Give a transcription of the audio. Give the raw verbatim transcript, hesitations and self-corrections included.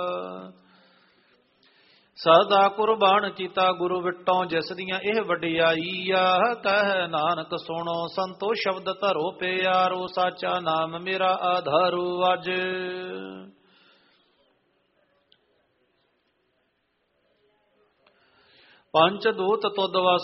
ਸਦਾ ਕੁਰਬਾਨ ਕੀਤਾ ਗੁਰੂ ਵਿਟੋਂ, ਜਿਸ ਦੀਆਂ ਇਹ ਵਡਿਆਈ ਆ। ਕਹਿ ਨਾਨਕ ਸੁਣੋ ਸੰਤੋ ਸ਼ਬਦ ਧਰੋ ਪਿਆਰੋ, ਸਾਚਾ ਨਾਮ ਮੇਰਾ ਆਧਾਰੂ ਅਜ। ਪੰਚ ਦੂਤ ਤੁਧ ਵਸ